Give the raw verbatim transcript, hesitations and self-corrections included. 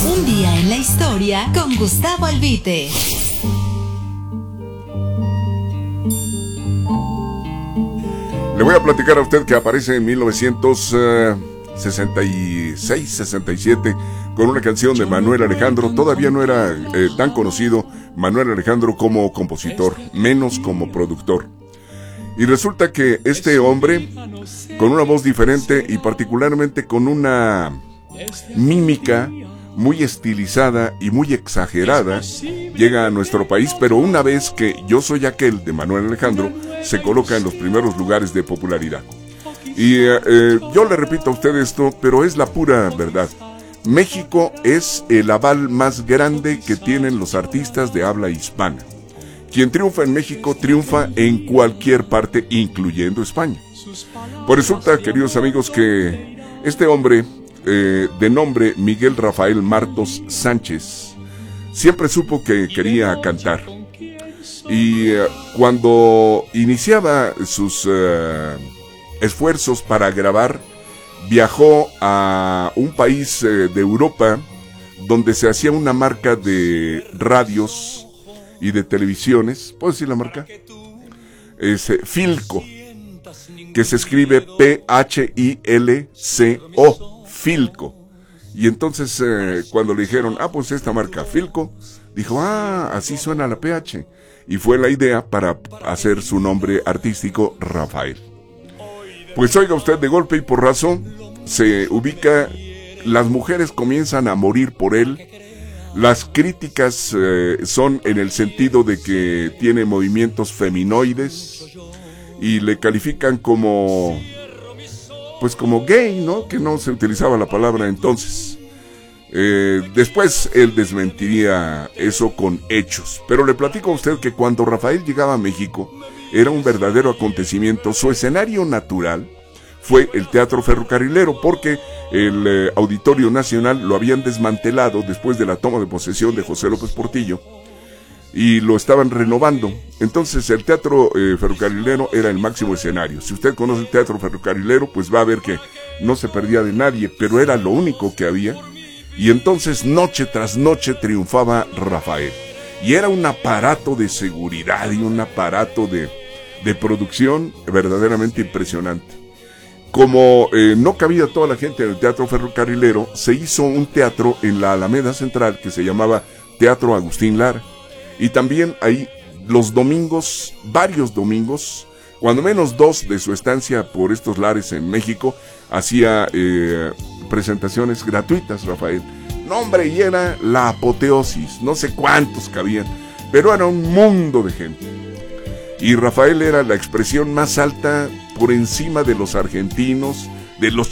Un día en la historia con Gustavo Albite. Le voy a platicar a usted que aparece en mil novecientos sesenta y seis, sesenta y siete con una canción de Manuel Alejandro. Todavía no era eh, tan conocido Manuel Alejandro como compositor, menos como productor. Y resulta que este hombre, con una voz diferente y particularmente con una mímica muy estilizada y muy exagerada, llega a nuestro país, pero una vez que Yo Soy Aquel de Manuel Alejandro se coloca en los primeros lugares de popularidad. Y eh, eh, yo le repito a usted esto, pero es la pura verdad. México es el aval más grande que tienen los artistas de habla hispana. Quien triunfa en México triunfa en cualquier parte, incluyendo España. Pues resulta, queridos amigos, que este hombre, eh, de nombre Miguel Rafael Martos Sánchez, siempre supo que quería cantar. Y eh, cuando iniciaba sus eh, esfuerzos para grabar, viajó a un país eh, de Europa donde se hacía una marca de radios y de televisiones. ¿Puedo decir la marca? Es eh, Philco, que se escribe P H I L C O, Philco. Y entonces eh, cuando le dijeron, ah, pues esta marca Philco, dijo, ah, así suena la P H. Y fue la idea para hacer su nombre artístico Rafael. Pues oiga usted, de golpe y porrazo se ubica, las mujeres comienzan a morir por él. Las críticas eh, son en el sentido de que tiene movimientos feminoides y le califican como, pues como gay, ¿no? Que no se utilizaba la palabra entonces. Eh, después él desmentiría eso con hechos. Pero le platico a usted que cuando Rafael llegaba a México era un verdadero acontecimiento. Su escenario natural fue el Teatro Ferrocarrilero, porque el eh, Auditorio Nacional lo habían desmantelado después de la toma de posesión de José López Portillo y lo estaban renovando. Entonces el Teatro eh, Ferrocarrilero era el máximo escenario. Si usted conoce el Teatro Ferrocarrilero, pues va a ver que no se perdía de nadie, pero era lo único que había. Y entonces noche tras noche triunfaba Rafael. Y era un aparato de seguridad y un aparato de, de producción verdaderamente impresionante. Como eh, no cabía toda la gente en el Teatro Ferrocarrilero, se hizo un teatro en la Alameda Central que se llamaba Teatro Agustín Lara. Y también ahí los domingos, varios domingos, cuando menos dos de su estancia por estos lares en México, hacía eh, presentaciones gratuitas, Rafael. No, hombre, y era la apoteosis, no sé cuántos cabían, pero era un mundo de gente. Y Rafael era la expresión más alta por encima de los argentinos, de los